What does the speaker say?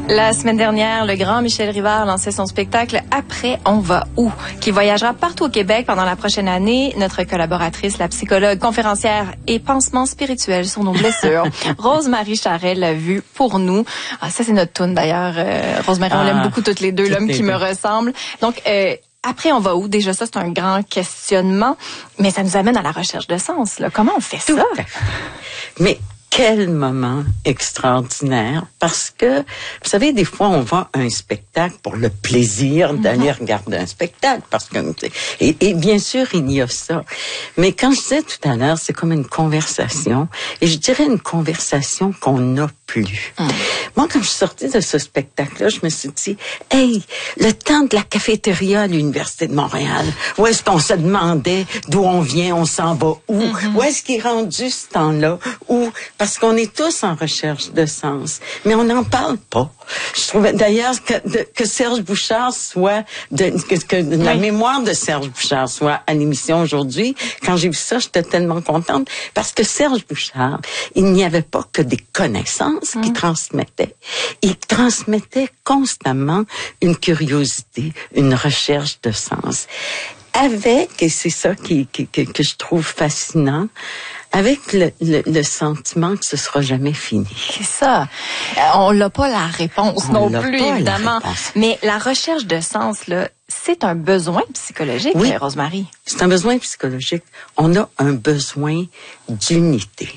La semaine dernière, le grand Michel Rivard lançait son spectacle « Après, on va où ?», qui voyagera partout au Québec pendant la prochaine année. Notre collaboratrice, la psychologue, conférencière et pansement spirituel sur nos blessures, Rose-Marie Charret, l'a vu pour nous. Ah, ça, c'est notre toune d'ailleurs. Rose-Marie, on l'aime beaucoup toutes les deux, l'homme qui me ressemble. Donc, après, on va où? Déjà, ça, c'est un grand questionnement, mais ça nous amène à la recherche de sens. Là. Comment on fait ça? Mais quel moment extraordinaire, parce que, vous savez, des fois, on va à un spectacle pour le plaisir d'aller regarder un spectacle, parce que, et bien sûr, il y a ça. Mais quand je disais tout à l'heure, c'est comme une conversation, et je dirais une conversation qu'on n'a plus. Moi, quand je suis sortie de ce spectacle-là, je me suis dit, hey, le temps de la cafétéria à l'Université de Montréal, où est-ce qu'on se demandait d'où on vient, on s'en va où? Où est-ce qu'il est rendu ce temps-là? Où? Parce qu'on est tous en recherche de sens, mais on n'en parle pas. Je trouvais d'ailleurs que Serge Bouchard soit, que la mémoire de Serge Bouchard soit à l'émission aujourd'hui. Quand j'ai vu ça, j'étais tellement contente, parce que Serge Bouchard, il n'y avait pas que des connaissances qu'il transmettait. Il transmettait constamment une curiosité, une recherche de sens. Avec, et c'est ça que je trouve fascinant, avec le sentiment que ce sera jamais fini. C'est ça. On n'a pas la réponse non plus, évidemment. Mais la recherche de sens, là, c'est un besoin psychologique, oui, Rose-Marie. C'est un besoin psychologique. On a un besoin d'unité.